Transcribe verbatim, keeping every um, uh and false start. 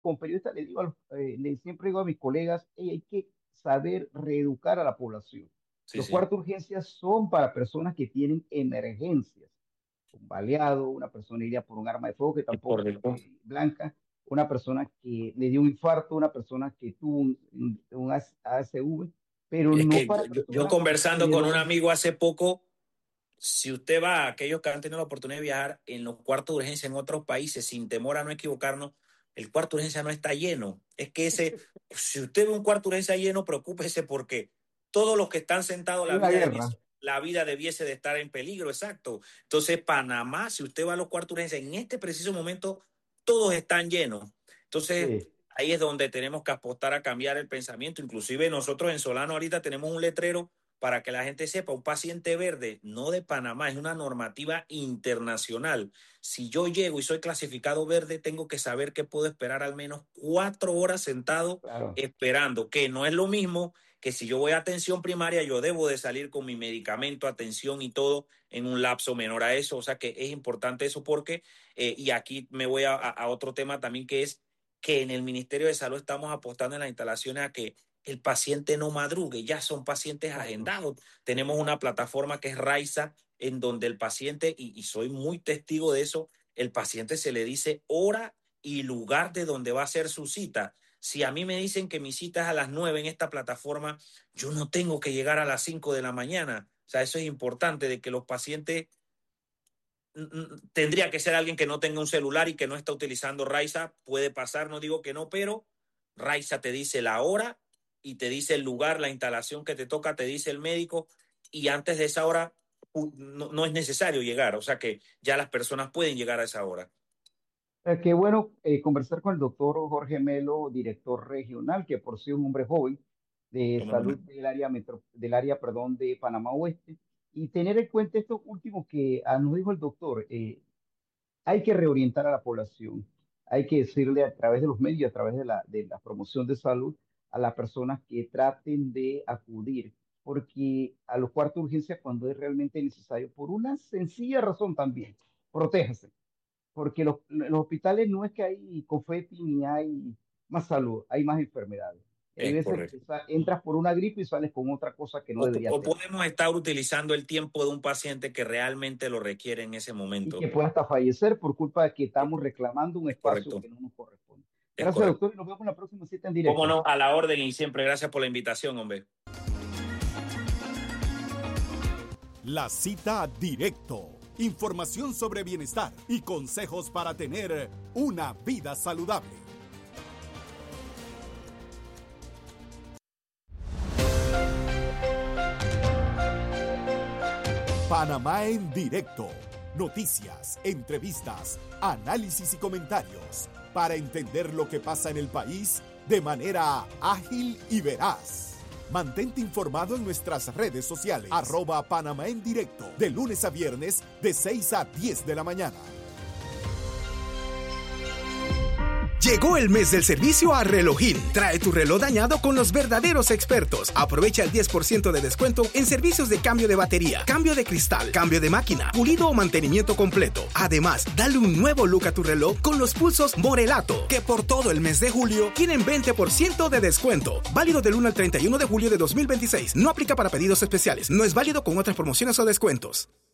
como periodista le digo, a los- eh, le siempre digo a mis colegas: "Hey, hay que saber reeducar a la población. Sí, Los sí, cuartos de urgencia son para personas que tienen emergencias, un baleado, una persona iría por un arma de fuego que es tampoco correcto. fue blanca, una persona que le dio un infarto, una persona que tuvo un, un, un A S V, pero Es no que para yo, yo personas conversando de con un los... amigo hace poco, si usted va a aquellos que han tenido la oportunidad de viajar en los cuartos de urgencia en otros países, sin temor a no equivocarnos, el cuarto de urgencia no está lleno. Es que ese, si usted ve un cuarto de urgencia lleno, preocúpese porque todos los que están sentados, Hay la una vida debiese, guerra. la vida debiese de estar en peligro, exacto. Entonces, Panamá, si usted va a los cuartos de urgencia, en este preciso momento, todos están llenos. Entonces, Sí, ahí es donde tenemos que apostar a cambiar el pensamiento. Inclusive nosotros en Solano ahorita tenemos un letrero para que la gente sepa: un paciente verde, no de Panamá, es una normativa internacional. Si yo llego y soy clasificado verde, tengo que saber que puedo esperar al menos cuatro horas sentado claro. esperando, que no es lo mismo que si yo voy a atención primaria, yo debo de salir con mi medicamento, atención y todo en un lapso menor a eso. O sea que es importante eso porque, eh, y aquí me voy a, a otro tema también, que es que en el Ministerio de Salud estamos apostando en las instalaciones a que el paciente no madrugue, ya son pacientes Exacto. agendados. Tenemos una plataforma que es Raiza, en donde el paciente, y, y soy muy testigo de eso, el paciente se le dice hora y lugar de donde va a ser su cita. Si a mí me dicen que mi cita es a las nueve en esta plataforma, yo no tengo que llegar a las cinco de la mañana. O sea, eso es importante, de que los pacientes, mm, mm, tendría que ser alguien que no tenga un celular y que no está utilizando Raiza. Puede pasar, no digo que no, pero Raiza te dice la hora y te dice el lugar, la instalación que te toca, te dice el médico, y antes de esa hora u- no, no es necesario llegar. O sea que ya las personas pueden llegar a esa hora. Eh, qué bueno eh, conversar con el doctor Jorge Melo, director regional, que por sí es un hombre joven de ¿Cómo salud no? del área, metro- del área, perdón, de Panamá Oeste, y tener en cuenta esto último que ah, nos dijo el doctor. Eh, hay que reorientar a la población, hay que decirle a través de los medios, a través de la, de la promoción de salud, a las personas que traten de acudir, porque a los cuartos de urgencia cuando es realmente necesario, por una sencilla razón también: protéjase, porque los, los hospitales no es que hay confeti ni hay más salud, hay más enfermedades. Hay Es veces que correcto. sa- entras por una gripe y sales con otra cosa que no O, deberías o tener, podemos estar utilizando el tiempo de un paciente que realmente lo requiere en ese y momento. que puede hasta fallecer por culpa de que Es, estamos reclamando un es espacio correcto, que no nos corresponde. es Gracias, correcto. doctor, y nos vemos en la próxima cita en Cómo directo. no, a la orden y siempre. Gracias por la invitación, hombre. La cita directo. Información sobre bienestar y consejos para tener una vida saludable. Panamá en directo. Noticias, entrevistas, análisis y comentarios para entender lo que pasa en el país de manera ágil y veraz. Mantente informado en nuestras redes sociales, arroba Panamá en directo, de lunes a viernes de seis a diez de la mañana. Llegó el mes del servicio a Relojil. Trae tu reloj dañado con los verdaderos expertos. Aprovecha el diez por ciento de descuento en servicios de cambio de batería, cambio de cristal, cambio de máquina, pulido o mantenimiento completo. Además, dale un nuevo look a tu reloj con los pulsos Morelato, que por todo el mes de julio tienen veinte por ciento de descuento. Válido del uno al treinta y uno de julio de dos mil veintiséis. No aplica para pedidos especiales. No es válido con otras promociones o descuentos.